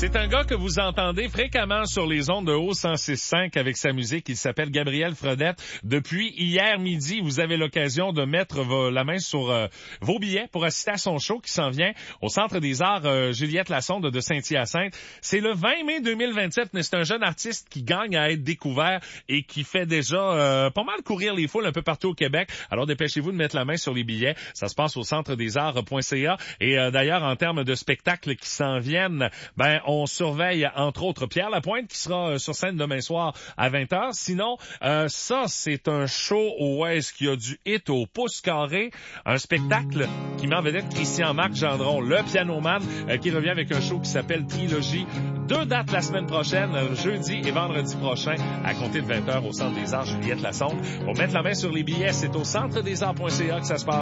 C'est un gars que vous entendez fréquemment sur les ondes de Haut 106.5 avec sa musique. Il s'appelle Gabriel Fredette. Depuis hier midi, vous avez l'occasion de mettre la main sur vos billets pour assister à son show qui s'en vient au Centre des Arts Juliette Lassonde de Saint-Hyacinthe. C'est le 20 mai 2027, mais c'est un jeune artiste qui gagne à être découvert et qui fait déjà pas mal courir les foules un peu partout au Québec. Alors dépêchez-vous de mettre la main sur les billets. Ça se passe au centredesarts.ca. Et d'ailleurs, en termes de spectacles qui s'en viennent, on surveille, entre autres, Pierre Lapointe qui sera sur scène demain soir à 20h. Sinon, ça, c'est un show où est-ce qu'il y a du hit au pouce carré. Un spectacle qui met en vedette Christian-Marc Gendron, le pianoman, qui revient avec un show qui s'appelle Trilogie. 2 dates la semaine prochaine, jeudi et vendredi prochain, à compter de 20h au Centre des Arts Juliette Lassonde. Pour mettre la main sur les billets, c'est au centredesarts.ca que ça se passe.